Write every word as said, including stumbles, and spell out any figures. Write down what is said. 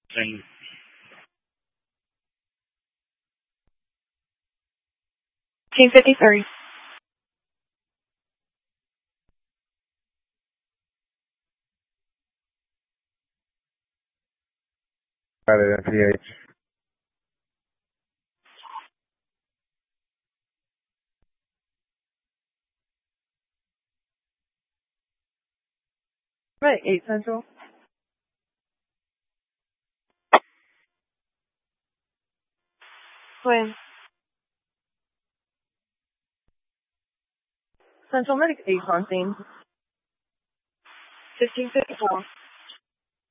And Team fifty-three. Rather than P H. Right, eight Central. Twin. Central Medic eight Francine. fifteen fifty-four.